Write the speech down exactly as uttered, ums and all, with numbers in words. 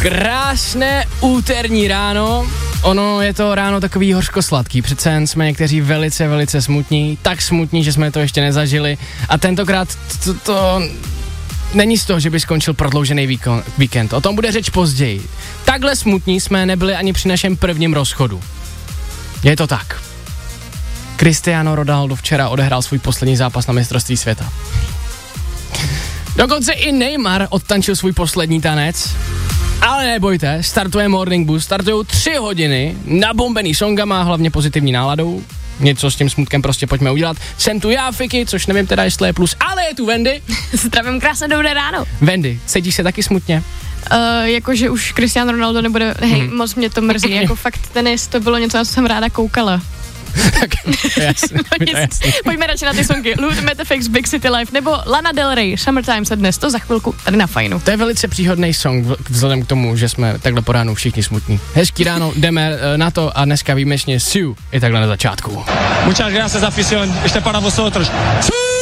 Krásné úterní ráno. Ono je to ráno takový hořkosladký, přece jen jsme někteří velice, velice smutní, tak smutní, že jsme to ještě nezažili a tentokrát to, to není z toho, že by skončil prodloužený víko, víkend, o tom bude řeč později. Takhle smutní jsme nebyli ani při našem prvním rozchodu. Je to tak. Cristiano Ronaldo včera odehrál svůj poslední zápas na mistrovství světa. Dokonce i Neymar odtančil svůj poslední tanec. Ale nebojte, startuje Morning Boost, startujou tři hodiny, nabombený songama, hlavně pozitivní náladou. Něco s tím smutkem prostě pojďme udělat. Jsem tu já, Fiky, což nevím teda, jestli je plus, ale je tu Wendy. Zdravím, krásné dobré ráno. Wendy, cítíš se taky smutně? Uh, jakože už Cristiano Ronaldo nebude, hej, hmm. moc mě to mrzí, jako fakt tenis, to bylo něco, na co jsem ráda koukala. Tak, jasný, no, jasný. Pojďme radši na ty songy. Lud, Metafix, Big City Life nebo Lana Del Rey, Summertime Sadness, to za chvilku tady na Fajnu. To je velice příhodný song, vzhledem k tomu, že jsme takhle po ránu všichni smutní. Hezký ráno, jdeme na to a dneska výjimečně Sue je takhle na začátku. Muchas gracias, afición. Ještě para vosotros.